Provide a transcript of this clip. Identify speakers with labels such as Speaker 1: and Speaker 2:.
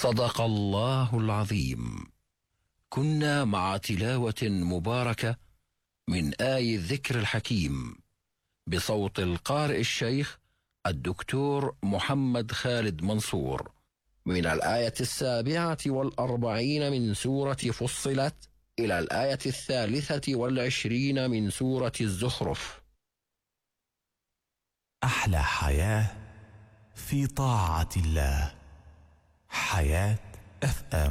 Speaker 1: صدق الله العظيم. كنا مع تلاوة مباركة من آي الذكر الحكيم بصوت القارئ الشيخ الدكتور محمد خالد منصور من الآية 47 من سورة فصلت إلى الآية 23 من سورة الزخرف.
Speaker 2: أحلى حياة في طاعة الله. حياة FM.